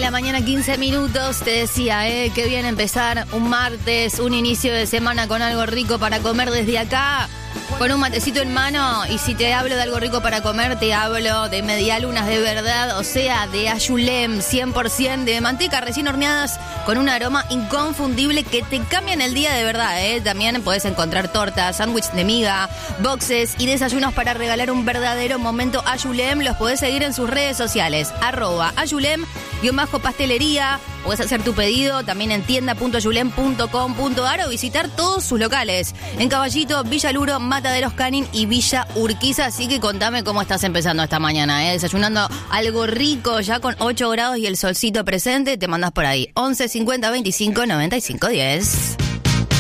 la mañana, 15 minutos. Te decía, qué bien empezar un martes, un inicio de semana con algo rico para comer desde acá, con un matecito en mano. Y si te hablo de algo rico para comer, te hablo de medialunas de verdad, o sea, de Ayulem, 100% de manteca recién horneadas con un aroma inconfundible que te cambian el día de verdad, También podés encontrar tortas, sándwiches de miga, boxes y desayunos para regalar un verdadero momento Ayulem. Los podés seguir en sus redes sociales, @Ayulem_pastelería. Podés hacer tu pedido también en tienda.ayulem.com.ar o visitar todos sus locales en Caballito, Villa Luro, Mataderos Canin y Villa Urquiza. Así que contame cómo estás empezando esta mañana, desayunando algo rico ya con 8 grados y el solcito presente. Te mandás por ahí 11 50 25 95 10.